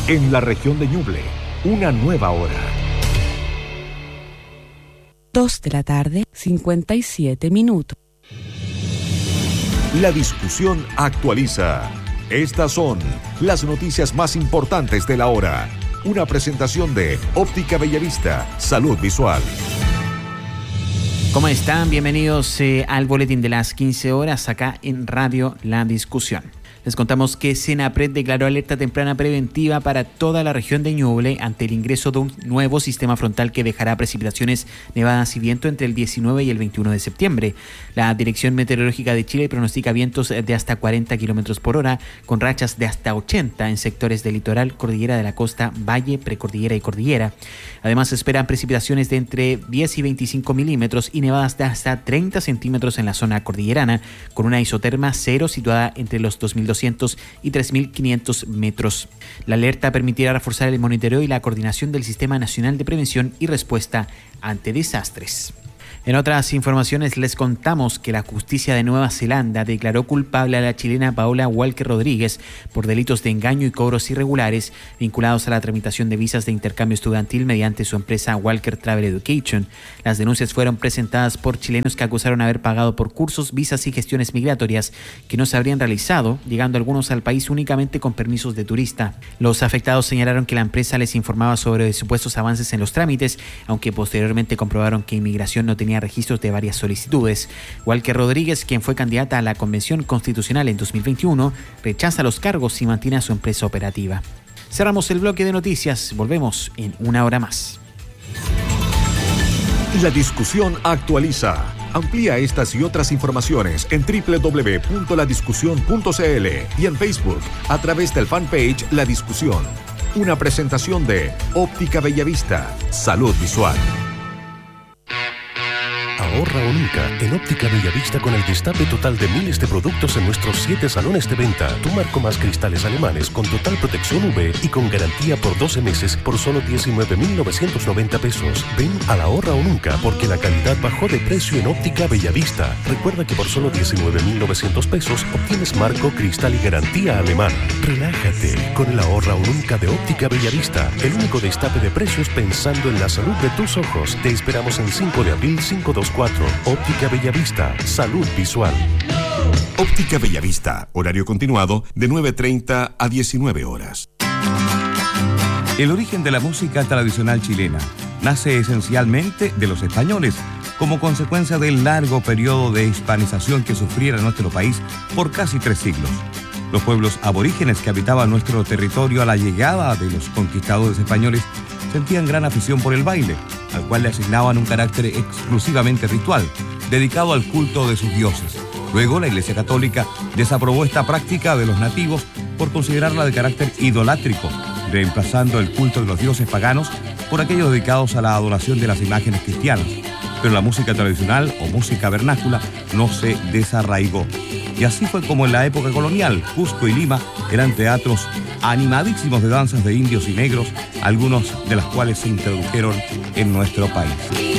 En la región de Ñuble, una nueva hora. 2:57 p.m. La discusión actualiza. Estas son las noticias más importantes de la hora. Una presentación de Óptica Bellavista, Salud Visual. ¿Cómo están? Bienvenidos al boletín de las 15 horas acá en Radio La Discusión. Les contamos que Senapred declaró alerta temprana preventiva para toda la región de Ñuble ante el ingreso de un nuevo sistema frontal que dejará precipitaciones, nevadas y viento entre el 19 y el 21 de septiembre. La Dirección Meteorológica de Chile pronostica vientos de hasta 40 km por hora, con rachas de hasta 80 en sectores del litoral, cordillera de la costa, valle, precordillera y cordillera. Además, se esperan precipitaciones de entre 10 y 25 milímetros y nevadas de hasta 30 centímetros en la zona cordillerana, con una isoterma cero situada entre los 2.200 y 3.500 metros. La alerta permitirá reforzar el monitoreo y la coordinación del Sistema Nacional de Prevención y Respuesta ante Desastres. En otras informaciones les contamos que la justicia de Nueva Zelanda declaró culpable a la chilena Paola Walker Rodríguez por delitos de engaño y cobros irregulares vinculados a la tramitación de visas de intercambio estudiantil mediante su empresa Walker Travel Education. Las denuncias fueron presentadas por chilenos que acusaron haber pagado por cursos, visas y gestiones migratorias que no se habrían realizado, llegando algunos al país únicamente con permisos de turista. Los afectados señalaron que la empresa les informaba sobre supuestos avances en los trámites, aunque posteriormente comprobaron que Inmigración no tenía registros de varias solicitudes. Walker Rodríguez, quien fue candidata a la Convención Constitucional en 2021, rechaza los cargos y mantiene a su empresa operativa. Cerramos el bloque de noticias. Volvemos en una hora más. La discusión actualiza. Amplía estas y otras informaciones en www.ladiscusión.cl y en Facebook a través del fanpage La Discusión. Una presentación de Óptica Bellavista, Salud Visual. Ahorra o nunca en Óptica Bellavista con el destape total de miles de productos en nuestros 7 salones de venta. Tu marco más cristales alemanes con total protección UV y con garantía por 12 meses por solo 19.990 pesos. Ven a la ahorra o nunca porque la calidad bajó de precio en Óptica Bellavista. Recuerda que por solo 19.900 pesos obtienes marco, cristal y garantía alemana. Relájate con el ahorra o nunca de Óptica Bellavista. El único destape de precios pensando en la salud de tus ojos. Te esperamos en 5 de abril 524. Óptica Bellavista, Salud Visual. Óptica Bellavista, horario continuado de 9:30 a 19 horas. El origen de la música tradicional chilena nace esencialmente de los españoles, como consecuencia del largo periodo de hispanización que sufriera nuestro país por casi 3 siglos. Los pueblos aborígenes que habitaban nuestro territorio a la llegada de los conquistadores españoles sentían gran afición por el baile, al cual le asignaban un carácter exclusivamente ritual, dedicado al culto de sus dioses. Luego, la Iglesia Católica desaprobó esta práctica de los nativos por considerarla de carácter idolátrico, reemplazando el culto de los dioses paganos por aquellos dedicados a la adoración de las imágenes cristianas. Pero la música tradicional o música vernácula no se desarraigó. Y así fue como en la época colonial, Cusco y Lima eran teatros animadísimos de danzas de indios y negros, algunos de las cuales se introdujeron en nuestro país.